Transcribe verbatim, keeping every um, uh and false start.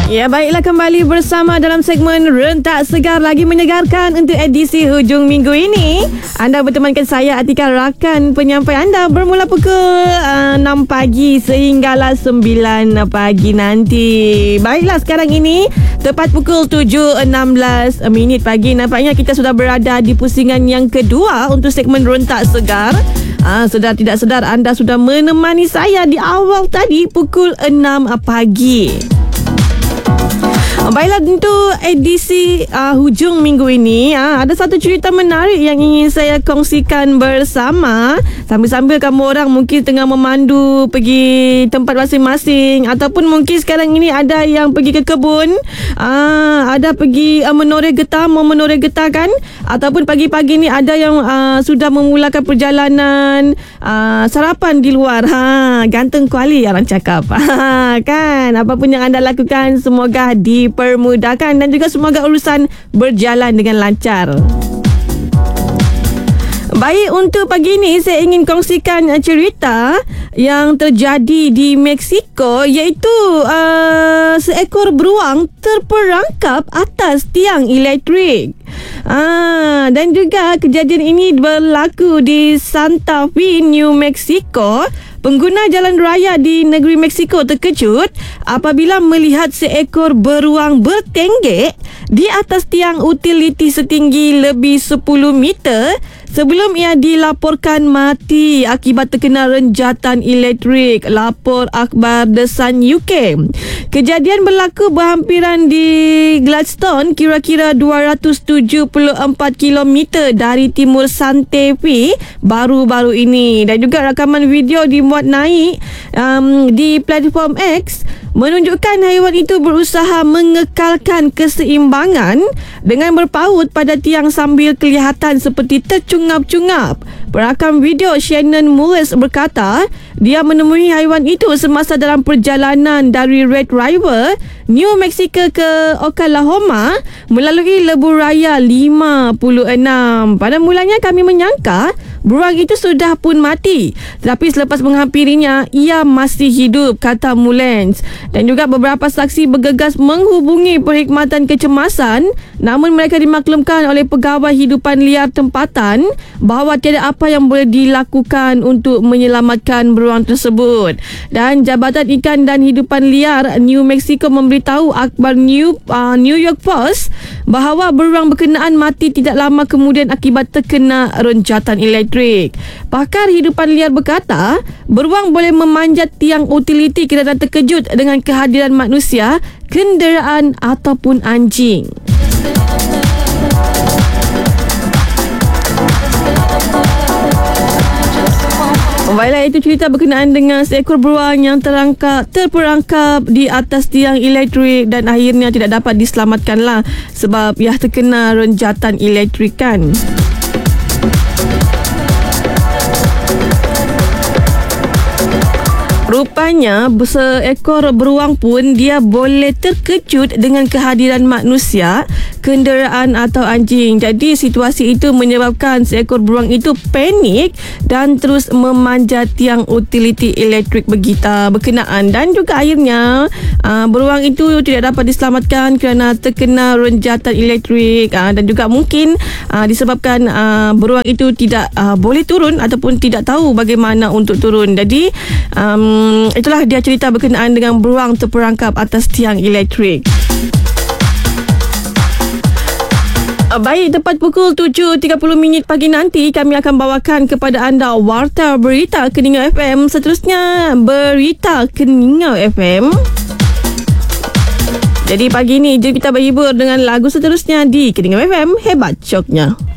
Ya, baiklah, kembali bersama dalam segmen Rentak Segar, lagi menyegarkan untuk edisi hujung minggu ini. Anda bertemankan saya Atika, rakan penyampai anda, bermula pukul uh, enam pagi sehinggalah sembilan pagi nanti. Baiklah, sekarang ini tepat pukul tujuh enam belas minit pagi. Nampaknya kita sudah berada di pusingan yang kedua untuk segmen Rentak Segar. Ah, sedar tidak sedar anda sudah menemani saya di awal tadi pukul enam pagi. Baiklah, untuk edisi uh, hujung minggu ini, uh, ada satu cerita menarik yang ingin saya kongsikan bersama. Sambil-sambil kamu orang mungkin tengah memandu pergi tempat masing-masing, ataupun mungkin sekarang ini ada yang pergi ke kebun, uh, ada pergi uh, menoreh getah, mau menoreh getah kan, ataupun pagi-pagi ni ada yang uh, sudah memulakan perjalanan uh, sarapan di luar. Ha, ganteng kuali orang cakap. Ha, kan, apapun yang anda lakukan, semoga di permudahkan dan juga semoga urusan berjalan dengan lancar. Baik, untuk pagi ini saya ingin kongsikan cerita yang terjadi di Mexico, iaitu uh, seekor beruang terperangkap atas tiang elektrik. Ah, dan juga kejadian ini berlaku di Santa Fe, New Mexico. Pengguna jalan raya di negeri Mexico terkejut apabila melihat seekor beruang bertenggek di atas tiang utiliti setinggi lebih sepuluh meter sebelum ia dilaporkan mati akibat terkena renjatan elektrik, lapor akhbar The Sun U K. Kejadian berlaku berhampiran di Gladstone, kira-kira dua ratus tujuh puluh empat kilometer dari timur Santa Fe baru-baru ini. Dan juga rakaman video dimuat naik um, di platform X menunjukkan haiwan itu berusaha mengekalkan keseimbangan dengan berpaut pada tiang sambil kelihatan seperti tercungap-cungap. Perakam video Shannon Mullis berkata dia menemui haiwan itu semasa dalam perjalanan dari Red River, New Mexico ke Oklahoma melalui lebuh raya lima puluh enam. Pada mulanya kami menyangka beruang itu sudah pun mati, tetapi selepas menghampirinya ia masih hidup, kata Mullens. Dan juga beberapa saksi bergegas menghubungi Perkhidmatan Kecemasan, namun mereka dimaklumkan oleh pegawai hidupan liar tempatan bahawa tiada apa yang boleh dilakukan untuk menyelamatkan beruang tersebut. Dan Jabatan Ikan dan Hidupan Liar New Mexico memberitahu akhbar New, uh, New York Post bahawa beruang berkenaan mati tidak lama kemudian akibat terkena renjatan elektrik. Pakar hidupan liar berkata beruang boleh memanjat tiang utiliti kerana terkejut dengan kehadiran manusia, kenderaan ataupun anjing. Baiklah, itu cerita berkenaan dengan seekor beruang yang terangkap, terperangkap di atas tiang elektrik dan akhirnya tidak dapat diselamatkanlah sebab ia terkena renjatan elektrik kan. Rupanya seekor beruang pun dia boleh terkejut dengan kehadiran manusia, kenderaan atau anjing. Jadi situasi itu menyebabkan seekor beruang itu panik dan terus memanjat tiang utiliti elektrik begita berkenaan. Dan juga akhirnya uh, beruang itu tidak dapat diselamatkan kerana terkena renjatan elektrik, uh, dan juga mungkin uh, disebabkan uh, beruang itu tidak uh, boleh turun ataupun tidak tahu bagaimana untuk turun. Jadi um, itulah dia cerita berkenaan dengan beruang terperangkap atas tiang elektrik. Baik, tepat pukul tujuh tiga puluh minit pagi nanti kami akan bawakan kepada anda Warta Berita Keningau F M. Seterusnya Berita Keningau F M. Jadi pagi ni jom kita berhibur dengan lagu seterusnya di Keningau F M. Hebat syoknya.